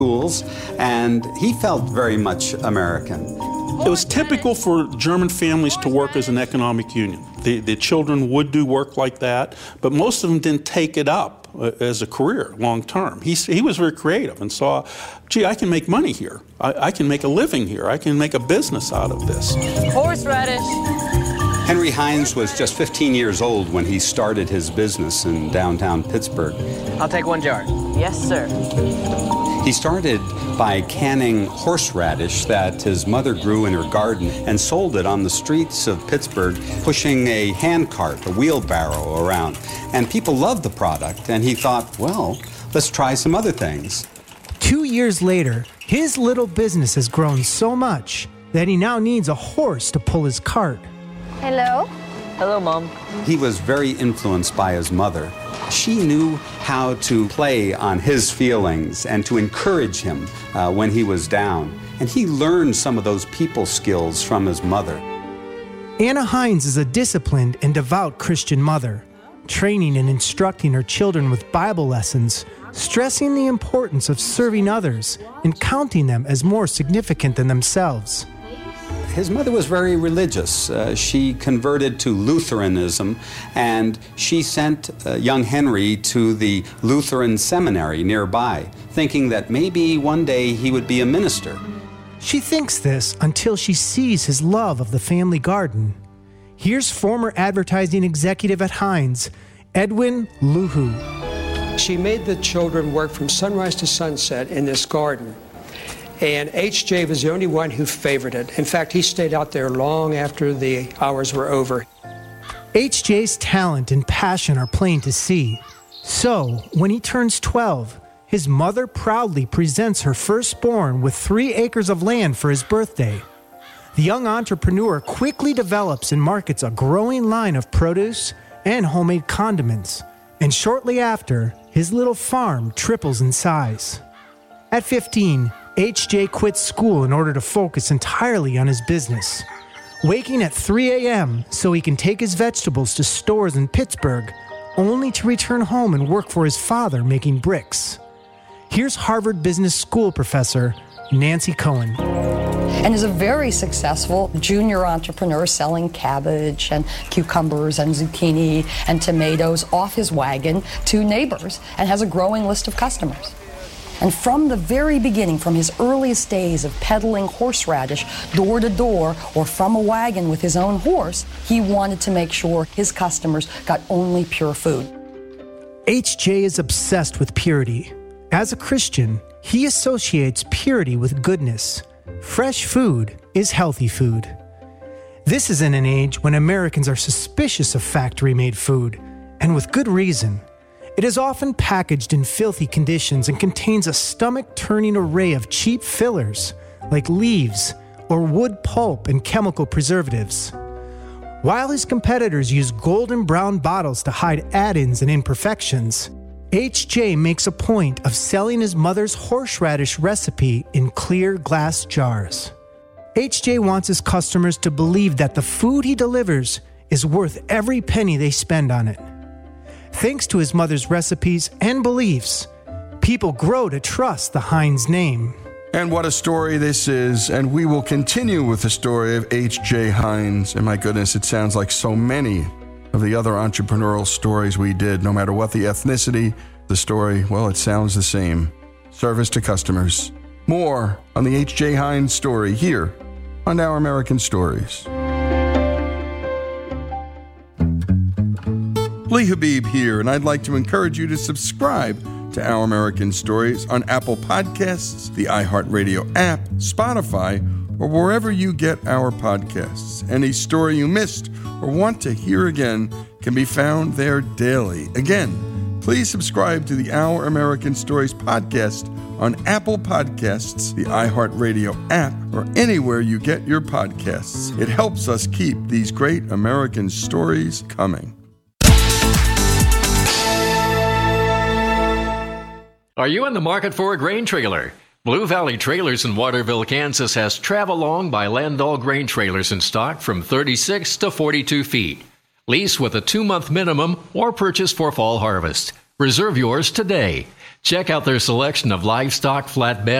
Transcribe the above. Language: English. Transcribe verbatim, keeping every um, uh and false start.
schools, and he felt very much American. It was typical for German families to work as an economic union. The, the children would do work like that, but most of them didn't take it up uh, as a career long term. He, he was very creative and saw, gee, I can make money here. I, I can make a living here. I can make a business out of this. Horseradish. Henry Heinz was just fifteen years old when he started his business in downtown Pittsburgh. I'll take one jar. Yes, sir. He started by canning horseradish that his mother grew in her garden and sold it on the streets of Pittsburgh, pushing a handcart, a wheelbarrow around. And people loved the product, and he thought, well, let's try some other things. Two years later, his little business has grown so much that he now needs a horse to pull his cart. Hello? Hello, Mom. He was very influenced by his mother. She knew how to play on his feelings and to encourage him uh, when he was down. And he learned some of those people skills from his mother. Anna Heinz is a disciplined and devout Christian mother, training and instructing her children with Bible lessons, stressing the importance of serving others and counting them as more significant than themselves. His mother was very religious. Uh, she converted to Lutheranism, and she sent uh, young Henry to the Lutheran seminary nearby, thinking that maybe one day he would be a minister. She thinks this until she sees his love of the family garden. Here's former advertising executive at Heinz, Edwin Luhu. She made the children work from sunrise to sunset in this garden. And H J was the only one who favored it. In fact, he stayed out there long after the hours were over. H J's talent and passion are plain to see. So, when he turns twelve, his mother proudly presents her firstborn with three acres of land for his birthday. The young entrepreneur quickly develops and markets a growing line of produce and homemade condiments. And shortly after, his little farm triples in size. At fifteen, H J quits school in order to focus entirely on his business, waking at three a.m. so he can take his vegetables to stores in Pittsburgh, only to return home and work for his father making bricks. Here's Harvard Business School professor Nancy Cohen. And is a very successful junior entrepreneur selling cabbage and cucumbers and zucchini and tomatoes off his wagon to neighbors and has a growing list of customers. And from the very beginning, from his earliest days of peddling horseradish door to door or from a wagon with his own horse, he wanted to make sure his customers got only pure food. H J is obsessed with purity. As a Christian, he associates purity with goodness. Fresh food is healthy food. This is in an age when Americans are suspicious of factory-made food, and with good reason. It is often packaged in filthy conditions and contains a stomach-turning array of cheap fillers, like leaves or wood pulp and chemical preservatives. While his competitors use golden brown bottles to hide add-ins and imperfections, H J makes a point of selling his mother's horseradish recipe in clear glass jars. H J wants his customers to believe that the food he delivers is worth every penny they spend on it. Thanks to his mother's recipes and beliefs, people grow to trust the Heinz name. And what a story this is, and we will continue with the story of H J Heinz. And my goodness, it sounds like so many of the other entrepreneurial stories we did. No matter what the ethnicity, the story, well, it sounds the same. Service to customers. More on the H J Heinz story here on Our American Stories. Lee Habib here, and I'd like to encourage you to subscribe to Our American Stories on Apple Podcasts, the iHeartRadio app, Spotify, or wherever you get our podcasts. Any story you missed or want to hear again can be found there daily. Again, please subscribe to the Our American Stories podcast on Apple Podcasts, the iHeartRadio app, or anywhere you get your podcasts. It helps us keep these great American stories coming. Are you in the market for a grain trailer? Blue Valley Trailers in Waterville, Kansas has Travelong by Landall grain trailers in stock from thirty-six to forty-two feet. Lease with a two-month minimum or purchase for fall harvest. Reserve yours today. Check out their selection of livestock, flatbed,